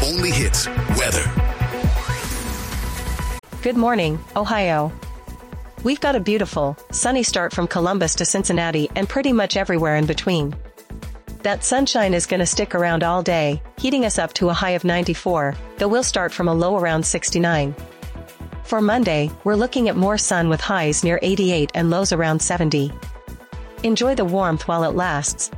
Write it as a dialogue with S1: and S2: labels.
S1: only hits weather.
S2: Good morning, Ohio. We've got a beautiful, sunny start from Columbus to Cincinnati and pretty much everywhere in between. That sunshine is going to stick around all day, heating us up to a high of 94, though we'll start from a low around 69. For Monday, we're looking at more sun with highs near 88 and lows around 70. Enjoy the warmth while it lasts,